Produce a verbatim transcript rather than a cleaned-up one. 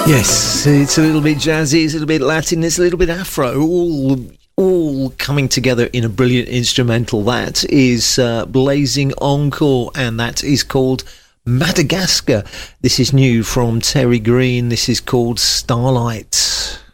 Yes, it's a little bit jazzy, it's a little bit Latin, it's a little bit Afro, all all coming together in a brilliant instrumental. That is uh, Blazing Encore, and that is called Madagascar. This is new from Terry Green. This is called Starlight.